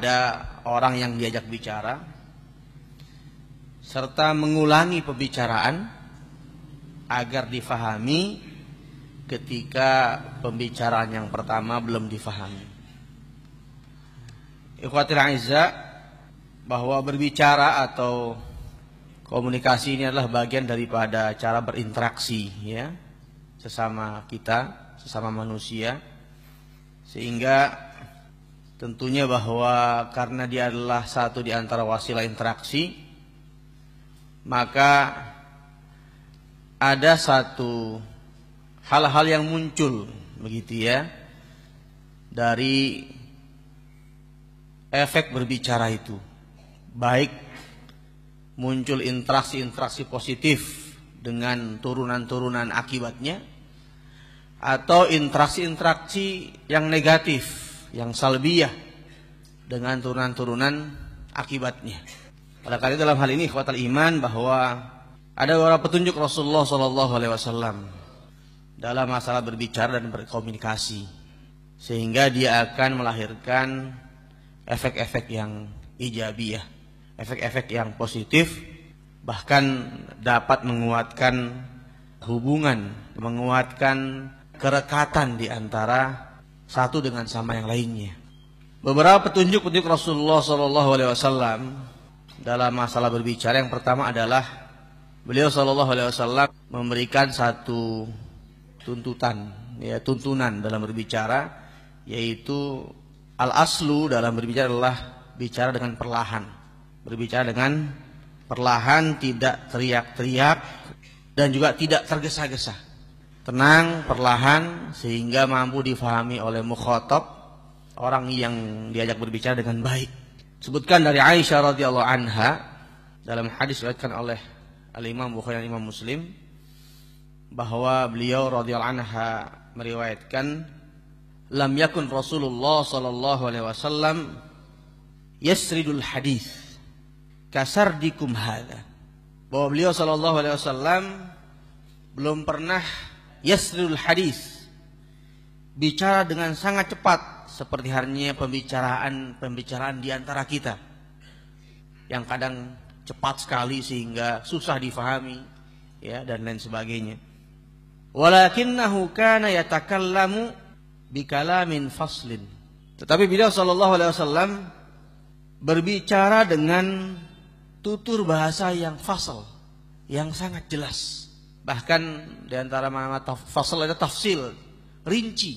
kepada orang yang diajak bicara, serta mengulangi pembicaraan agar difahami ketika pembicaraan yang pertama belum difahami. Ikhwatul a'izza, bahwa berbicara atau komunikasi ini adalah bagian daripada cara berinteraksi ya, sesama kita, sesama manusia. Sehingga tentunya bahwa karena dia adalah satu di antara wasilah interaksi, maka ada satu hal-hal yang muncul begitu ya dari efek berbicara itu, baik muncul interaksi-interaksi positif dengan turunan-turunan akibatnya, atau interaksi-interaksi yang negatif, yang salbiyah dengan turunan-turunan akibatnya. Pada kali dalam hal ini ikhwatal iman, bahwa ada beberapa petunjuk Rasulullah SAW dalam masalah berbicara dan berkomunikasi, sehingga dia akan melahirkan efek-efek yang ijabiyah, efek-efek yang positif, bahkan dapat menguatkan hubungan, menguatkan kerekatan di antara satu dengan sama yang lainnya. Beberapa petunjuk-petunjuk Rasulullah SAW dalam masalah berbicara, yang pertama adalah beliau SAW memberikan satu tuntutan, ya, tuntunan dalam berbicara, yaitu al-aslu dalam berbicara adalah bicara dengan perlahan. Berbicara dengan perlahan, tidak teriak-teriak dan juga tidak tergesa-gesa. Tenang, perlahan, sehingga mampu difahami oleh mukhatab, orang yang diajak berbicara dengan baik. Sebutkan dari Aisyah radhiyallahu anha dalam hadis diriwayatkan oleh Al-Imam Bukhari dan Imam Muslim, bahwa beliau radhiyallahu anha meriwayatkan, lam yakun Rasulullah sallallahu alaihi wasallam yasridul hadis kasardikum hadza. Bahwa beliau sallallahu alaihi wasallam belum pernah yasridul hadis, bicara dengan sangat cepat seperti halnya pembicaraan di antara kita, yang kadang cepat sekali sehingga susah difahami ya, dan lain sebagainya. Walakinnahu kana yatakallamu bikalamin faslin. Tetapi beliau sallallahu alaihi wasallam berbicara dengan tutur bahasa yang fasal, yang sangat jelas. Bahkan di antara makna fasal ada tafsil, rinci,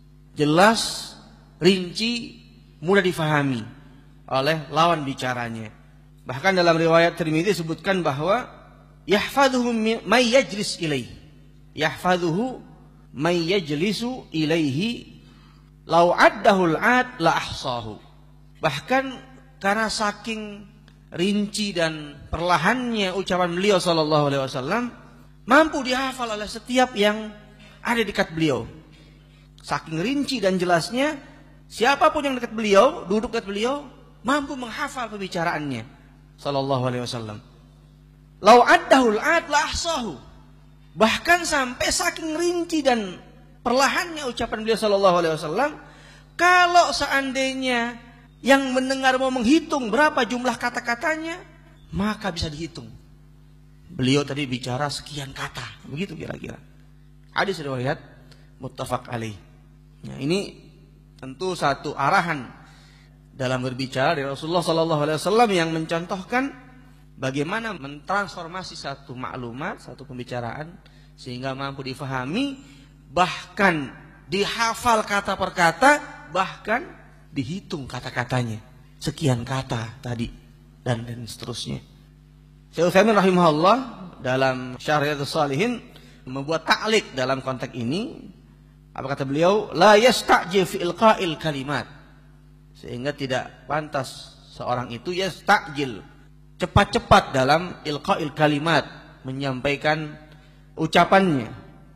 jelas, rinci, mudah difahami oleh lawan bicaranya. Bahkan dalam riwayat Tirmidzi disebutkan bahwa yahfazuhu may yajlis ilaihi, yahfazuhu may yajlisu ilaihi law addahul ad la ahsahu. Bahkan karena saking rinci dan perlahannya ucapan beliau sallallahu alaihi wasallam, mampu dihafal oleh setiap yang ada dekat beliau. Saking rinci dan jelasnya, siapapun yang dekat beliau, duduk dekat beliau, mampu menghafal pembicaraannya sallallahu alaihi wasallam. Lau addahul ad la ahsahu. Bahkan sampai saking rinci dan perlahannya ucapan beliau sallallahu alaihi wasallam, kalau seandainya yang mendengar mau menghitung berapa jumlah kata-katanya, maka bisa dihitung. Beliau tadi bicara sekian kata, begitu kira-kira. Hadis riwayat muttafaq alaih. Nah, ini tentu satu arahan dalam berbicara dari Rasulullah SAW yang mencontohkan bagaimana mentransformasi satu maklumat, satu pembicaraan sehingga mampu difahami, bahkan dihafal kata per kata, bahkan dihitung kata-katanya. Sekian kata tadi dan seterusnya. Syekh Utsaimin rahimahullah dalam Syarh Riyadhus Shalihin membuat ta'liq dalam konteks ini. Apa kata beliau? La yasta'jil fi ilqa'il kalimat. Sehingga tidak pantas seorang itu yasta'jil, cepat-cepat dalam ilqa'il kalimat, menyampaikan ucapannya.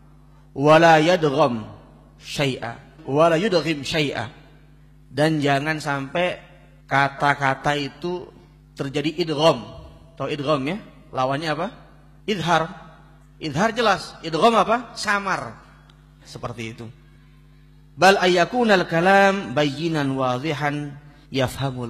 Wala yadgham syai'a, wala yudghim syai'a. Dan jangan sampai kata-kata itu terjadi idgham. Tahu idgham ya? Lawannya apa? Idhar. Idhar jelas, idgham apa? Samar. Seperti itu. Bal ayyakunal kalam bayyinan wadhihan yafhamul